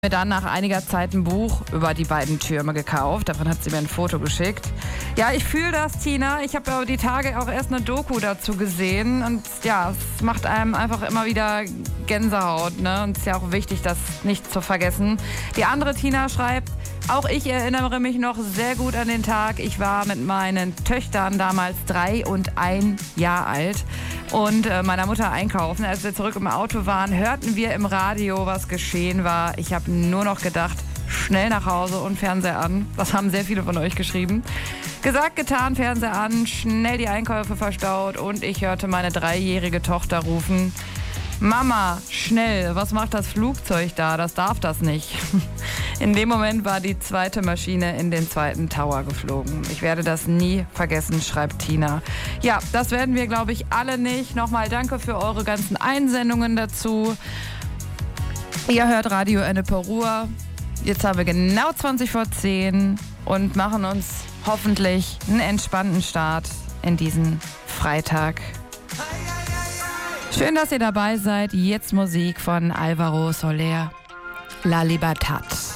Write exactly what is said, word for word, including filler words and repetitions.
Mir dann nach einiger Zeit ein Buch über die beiden Türme gekauft. Davon hat sie mir ein Foto geschickt. Ja, ich fühle das, Tina. Ich habe ja die Tage auch erst eine Doku dazu gesehen. Und ja, es macht einem einfach immer wieder Gänsehaut. Ne? Und es ist ja auch wichtig, das nicht zu vergessen. Die andere Tina schreibt: Auch ich erinnere mich noch sehr gut an den Tag. Ich war mit meinen Töchtern damals drei und ein Jahr alt und äh, meiner Mutter einkaufen. Als wir zurück im Auto waren, hörten wir im Radio, was geschehen war. Ich habe nur noch gedacht, schnell nach Hause und Fernseher an. Das haben sehr viele von euch geschrieben. Gesagt, getan, Fernseher an, schnell die Einkäufe verstaut und ich hörte meine dreijährige Tochter rufen: Mama, schnell, was macht das Flugzeug da? Das darf das nicht. In dem Moment war die zweite Maschine in den zweiten Tower geflogen. Ich werde das nie vergessen, schreibt Tina. Ja, das werden wir, glaube ich, alle nicht. Nochmal danke für eure ganzen Einsendungen dazu. Ihr hört Radio Ennepe Ruhr. Jetzt haben wir genau zwanzig vor zehn und machen uns hoffentlich einen entspannten Start in diesen Freitag. Schön, dass ihr dabei seid. Jetzt Musik von Alvaro Soler, La Libertad.